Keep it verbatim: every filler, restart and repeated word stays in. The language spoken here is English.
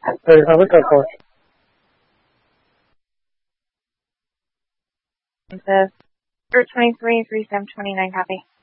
Hey, uh, what's up, boss? The twenty-three, three seven twenty-nine, copy.